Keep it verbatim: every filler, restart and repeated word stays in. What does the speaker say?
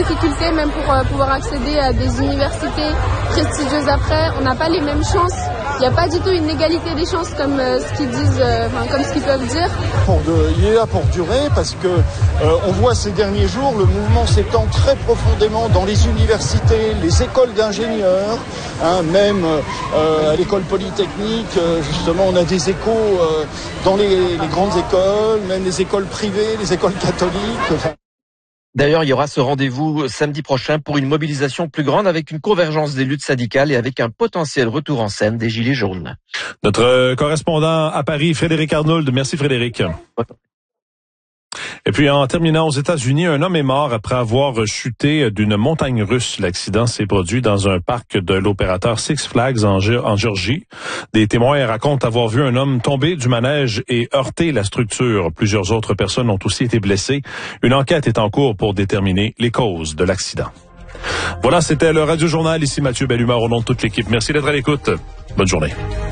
difficultés, même pour euh, pouvoir accéder à des universités prestigieuses après. On n'a pas les mêmes chances. Il n'y a pas du tout une égalité des chances comme euh, ce qu'ils disent, euh, enfin, comme ce qu'ils peuvent dire. Pour de, il est là pour durer parce que euh, on voit ces derniers jours le mouvement s'étend très profondément dans les universités, les écoles d'ingénieurs, hein, même euh, à l'école polytechnique. Euh, justement, on a des échos euh, dans les, les grandes écoles, même les écoles privées, les écoles catholiques. Enfin, D'ailleurs, il y aura ce rendez-vous samedi prochain pour une mobilisation plus grande avec une convergence des luttes syndicales et avec un potentiel retour en scène des Gilets jaunes. Notre correspondant à Paris, Frédéric Arnould. Merci Frédéric. Et puis en terminant, aux États-Unis, un homme est mort après avoir chuté d'une montagne russe. L'accident s'est produit dans un parc de l'opérateur Six Flags en, G- en Géorgie. Des témoins racontent avoir vu un homme tomber du manège et heurter la structure. Plusieurs autres personnes ont aussi été blessées. Une enquête est en cours pour déterminer les causes de l'accident. Voilà, c'était le Radio Journal. Ici Mathieu Bellumeur au nom de toute l'équipe. Merci d'être à l'écoute. Bonne journée.